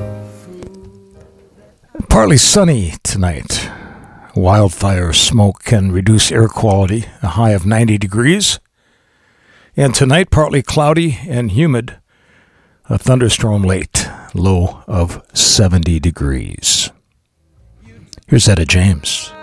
Partly sunny tonight. Wildfire smoke can reduce air quality, a high of 90 degrees. And tonight, partly cloudy and humid. A thunderstorm late, low of 70 degrees. Here's Etta James.